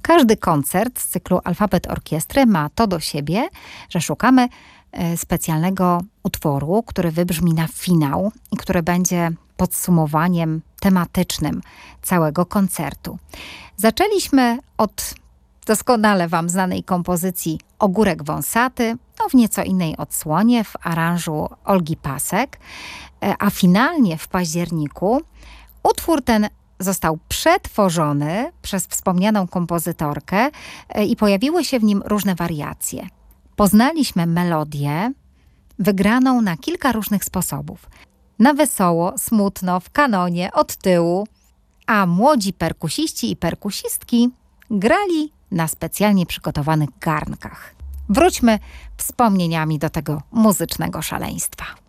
Każdy koncert z cyklu Alfabet Orkiestry ma to do siebie, że szukamy specjalnego utworu, który wybrzmi na finał i który będzie podsumowaniem tematycznym całego koncertu. Zaczęliśmy od doskonale Wam znanej kompozycji Ogórek Wąsaty, w nieco innej odsłonie, w aranżu Olgi Pasek, a finalnie w październiku utwór ten został przetworzony przez wspomnianą kompozytorkę i pojawiły się w nim różne wariacje. Poznaliśmy melodię wygraną na kilka różnych sposobów. Na wesoło, smutno, w kanonie, od tyłu, a młodzi perkusiści i perkusistki grali na specjalnie przygotowanych garnkach. Wróćmy wspomnieniami do tego muzycznego szaleństwa.